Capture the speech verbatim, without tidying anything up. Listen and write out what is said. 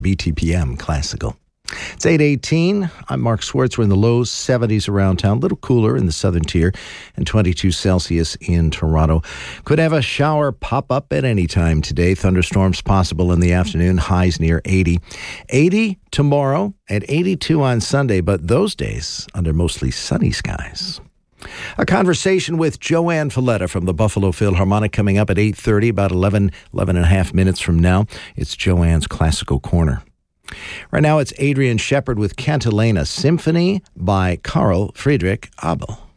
B T P M Classical. It's eight eighteen. I'm Mark Swartz. We're in the low seventies around town, a little cooler in the southern tier, and twenty-two Celsius in Toronto. Could have a shower pop up at any time today. Thunderstorms possible in the afternoon, highs near eighty. eighty tomorrow and eighty-two on Sunday, but those days under mostly sunny skies. A conversation with Joanne Falletta from the Buffalo Philharmonic coming up at eight thirty, about eleven, eleven and a half minutes from now. It's Joanne's Classical Corner. Right now, it's Adrian Shepard with Cantilena Symphony by Carl Friedrich Abel.